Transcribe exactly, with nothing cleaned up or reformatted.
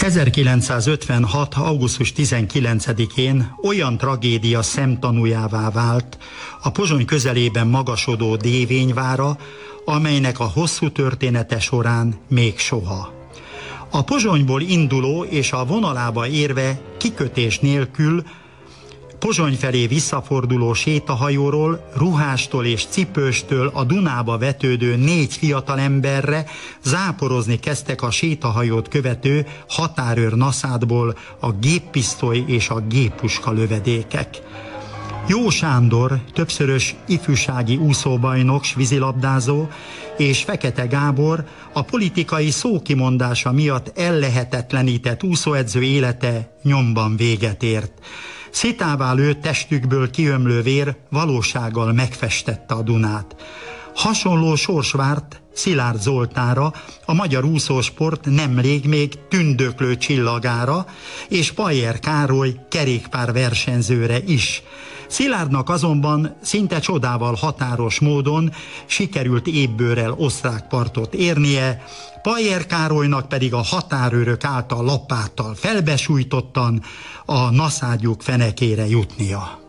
ezerkilencszázötvenhat. augusztus tizenkilencedikén olyan tragédia szemtanújává vált a Pozsony közelében magasodó Dévényvára, amelynek a hosszú története során még soha. A Pozsonyból induló és a vonalába érve kikötés nélkül Pozsony felé visszaforduló sétahajóról, ruhástól és cipőstől a Dunába vetődő négy fiatalemberre záporozni kezdtek a sétahajót követő határőr naszádból a géppisztoly és a géppuska lövedékek. Jó Sándor, többszörös ifjúsági úszóbajnok, s vízilabdázó, és Fekete Gábor a politikai szókimondása miatt ellehetetlenített úszóedző élete nyomban véget ért. Szitává lőtt testükből kiömlő vér valósággal megfestette a Dunát. Hasonló sors várt Szilárd Zoltánra, a magyar úszósport nemrég még tündöklő csillagára, és Pajer Károly kerékpár versenyzőre is. Szilárdnak azonban szinte csodával határos módon sikerült ébbőrrel osztrák partot érnie, Pajer Károlynak pedig a határőrök által lapáttal felbesújtottan a naszádjuk fenekére jutnia.